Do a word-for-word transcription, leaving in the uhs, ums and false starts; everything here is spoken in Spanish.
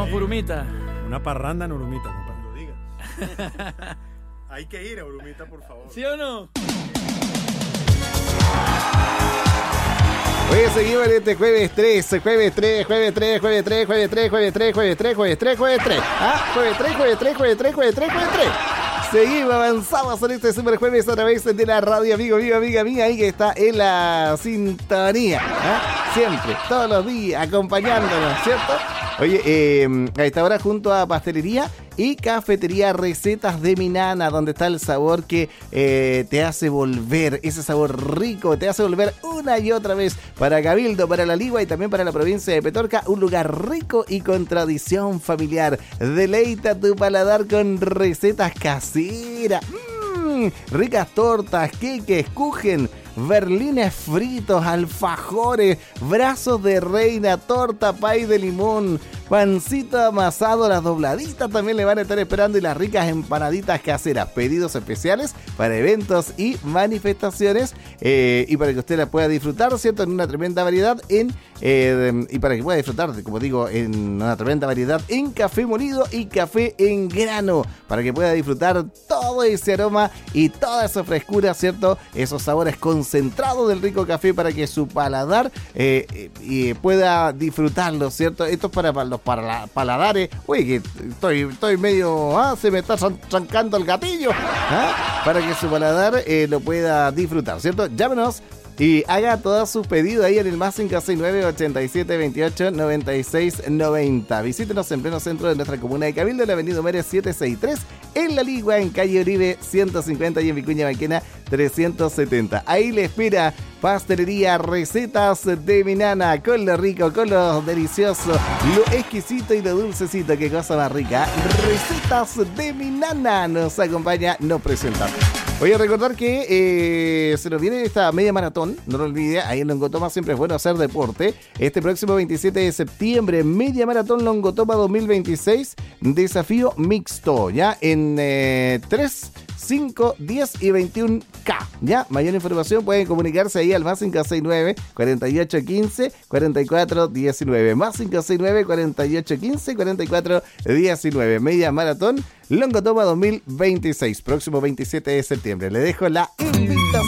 por Urumita. Una parranda en Urumita, compadre. Lo diga. Hay que ir a Urumita, por favor. ¿Sí o no? Oye, seguimos en este jueves tres, jueves tres, jueves tres, jueves tres, jueves tres, jueves tres, jueves tres, jueves tres, jueves tres. Ah, jueves tres, jueves tres, jueves tres, jueves tres, jueves tres. Seguimos, avanzamos en este super jueves a través de la radio, amigo, amigo, amiga mía, ahí que está en la sintonía. ¿Ah? Siempre, todos los días, acompañándonos, ¿cierto? Oye, eh, a esta hora junto a Pastelería y Cafetería Recetas de Mi Nana, donde está el sabor que eh, te hace volver, ese sabor rico, te hace volver una y otra vez para Cabildo, para La Ligua y también para la provincia de Petorca, un lugar rico y con tradición familiar. Deleita tu paladar con recetas caseras, mmm, ricas tortas, queques, kuchen, berlines fritos, alfajores, brazos de reina, torta pay de limón, pancito amasado, las dobladitas también le van a estar esperando y las ricas empanaditas caseras. Pedidos especiales para eventos y manifestaciones eh, y para que usted la pueda disfrutar, ¿cierto? En una tremenda variedad en eh, y para que pueda disfrutar, como digo, en una tremenda variedad en café molido y café en grano, para que pueda disfrutar todo ese aroma y toda esa frescura, ¿cierto? Esos sabores concentrados del rico café para que su paladar eh, eh, pueda disfrutarlo, ¿cierto? Esto es para, para los para la, paladares. Uy, que estoy, estoy medio... Ah, se me está trancando el gatillo. ¿Ah? Para que su paladar eh, lo pueda disfrutar, ¿cierto? Llámenos y haga todos sus pedidos ahí en el más cinco seis nueve, ochenta y siete, veintiocho, noventa y seis, noventa. Visítenos en pleno centro de nuestra comuna de Cabildo, en la avenida Mérez setecientos sesenta y tres, en La Ligua, en calle Oribe ciento cincuenta y en Vicuña Maquena trescientos setenta. Ahí le espera Pastelería Recetas de Mi Nana, con lo rico, con lo delicioso, lo exquisito y lo dulcecito. Qué cosa más rica. Recetas de Mi Nana nos acompaña, nos presenta. Voy a recordar que eh, se nos viene esta media maratón, no lo olvide, ahí en Longotoma siempre es bueno hacer deporte. Este próximo veintisiete de septiembre, media maratón Longotoma dos mil veintiséis, desafío mixto, ya en eh, tres, cinco, diez y veintiuno K, ya. Mayor información pueden comunicarse ahí al más cinco seis nueve, cuarenta y ocho quince, cuarenta y cuatro diecinueve, más cinco seis nueve, cuarenta y ocho quince, cuarenta y cuatro diecinueve, media maratón Longotoma dos mil veintiséis, próximo veintisiete de septiembre. Le dejo la invitación.